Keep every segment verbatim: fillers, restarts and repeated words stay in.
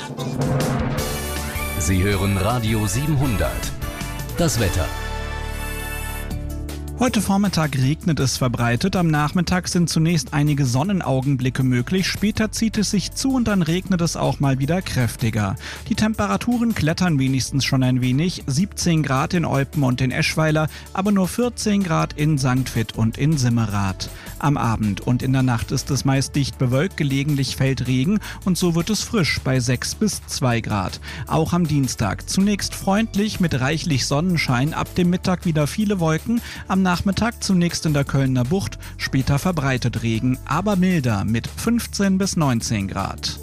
Sie hören Radio siebenhundert. Das Wetter. Heute Vormittag regnet es verbreitet, am Nachmittag sind zunächst einige Sonnenaugenblicke möglich, später zieht es sich zu und dann regnet es auch mal wieder kräftiger. Die Temperaturen klettern wenigstens schon ein wenig, siebzehn Grad in Eupen und in Eschweiler, aber nur vierzehn Grad in Sankt Vith und in Simmerath. Am Abend und in der Nacht ist es meist dicht bewölkt, gelegentlich fällt Regen und so wird es frisch bei sechs bis zwei Grad. Auch am Dienstag zunächst freundlich mit reichlich Sonnenschein, ab dem Mittag wieder viele Wolken, am Nachmittag zunächst in der Kölner Bucht, später verbreitet Regen, aber milder mit fünfzehn bis neunzehn Grad.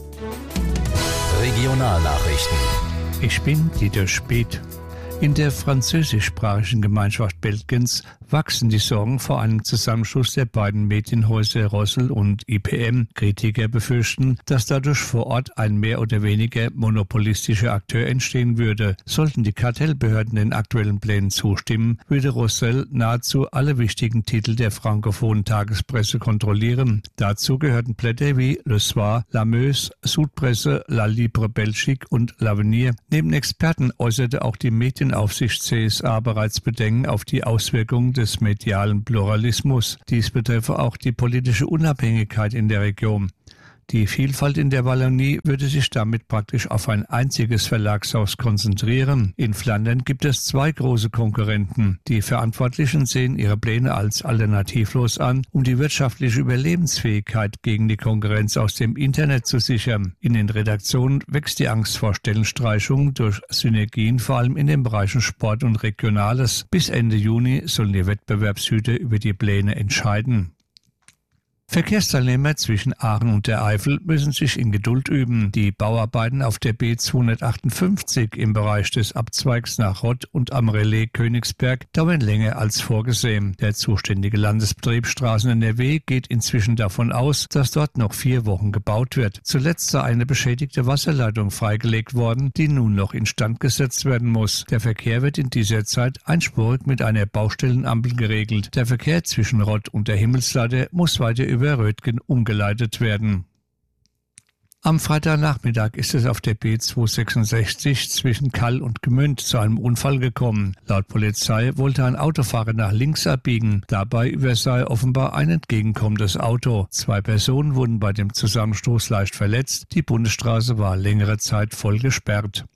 Regionalnachrichten. Ich bin Dieter Speth. In der französischsprachigen Gemeinschaft Belgiens wachsen die Sorgen vor einem Zusammenschluss der beiden Medienhäuser Rossel und I P M. Kritiker befürchten, dass dadurch vor Ort ein mehr oder weniger monopolistischer Akteur entstehen würde. Sollten die Kartellbehörden den aktuellen Plänen zustimmen, würde Rossel nahezu alle wichtigen Titel der frankophonen Tagespresse kontrollieren. Dazu gehörten Blätter wie Le Soir, La Meuse, Südpresse, La Libre Belgique und L'Avenir. Neben Experten äußerte auch die Medienaufsicht C S A bereits Bedenken auf die Auswirkungen des medialen Pluralismus. Dies betreffe auch die politische Unabhängigkeit in der Region. Die Vielfalt in der Wallonie würde sich damit praktisch auf ein einziges Verlagshaus konzentrieren. In Flandern gibt es zwei große Konkurrenten. Die Verantwortlichen sehen ihre Pläne als alternativlos an, um die wirtschaftliche Überlebensfähigkeit gegen die Konkurrenz aus dem Internet zu sichern. In den Redaktionen wächst die Angst vor Stellenstreichungen durch Synergien, vor allem in den Bereichen Sport und Regionales. Bis Ende Juni sollen die Wettbewerbshüter über die Pläne entscheiden. Verkehrsteilnehmer zwischen Aachen und der Eifel müssen sich in Geduld üben. Die Bauarbeiten auf der B zweihundertachtundfünfzig im Bereich des Abzweigs nach Rott und am Relais Königsberg dauern länger als vorgesehen. Der zuständige Landesbetrieb Straßen N R W geht inzwischen davon aus, dass dort noch vier Wochen gebaut wird. Zuletzt sei eine beschädigte Wasserleitung freigelegt worden, die nun noch instand gesetzt werden muss. Der Verkehr wird in dieser Zeit einspurig mit einer Baustellenampel geregelt. Der Verkehr zwischen Rott und der Himmelslader muss weiter über Rötgen umgeleitet werden. Am Freitagnachmittag ist es auf der B zweihundertsechsundsechzig zwischen Kall und Gmünd zu einem Unfall gekommen. Laut Polizei wollte ein Autofahrer nach links abbiegen. Dabei übersah offenbar ein entgegenkommendes Auto. Zwei Personen wurden bei dem Zusammenstoß leicht verletzt. Die Bundesstraße war längere Zeit voll gesperrt.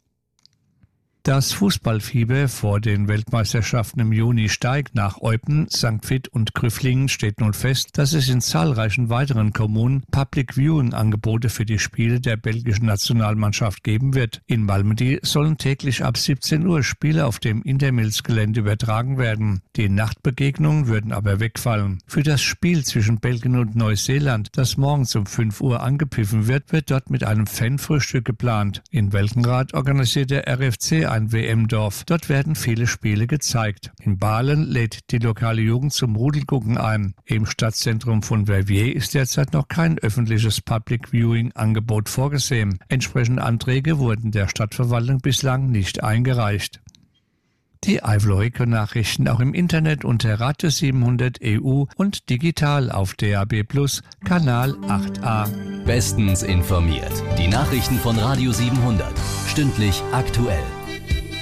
Das Fußballfieber vor den Weltmeisterschaften im Juni steigt. Nach Eupen, Sankt Vith und Grüfflingen steht nun fest, dass es in zahlreichen weiteren Kommunen Public-Viewing-Angebote für die Spiele der belgischen Nationalmannschaft geben wird. In Malmedy sollen täglich ab siebzehn Uhr Spiele auf dem Intermills-Gelände übertragen werden. Die Nachtbegegnungen würden aber wegfallen. Für das Spiel zwischen Belgien und Neuseeland, das morgens um fünf Uhr angepfiffen wird, wird dort mit einem Fanfrühstück geplant. In Welkenrath organisiert der R F C ein W M-Dorf. Dort werden viele Spiele gezeigt. In Balen lädt die lokale Jugend zum Rudelgucken ein. Im Stadtzentrum von Verviers ist derzeit noch kein öffentliches Public-Viewing-Angebot vorgesehen. Entsprechende Anträge wurden der Stadtverwaltung bislang nicht eingereicht. Die Eifel-Nachrichten auch im Internet unter Radio siebenhundert E U und digital auf D A B Plus, Kanal acht a. Bestens informiert. Die Nachrichten von Radio siebenhundert. Stündlich aktuell.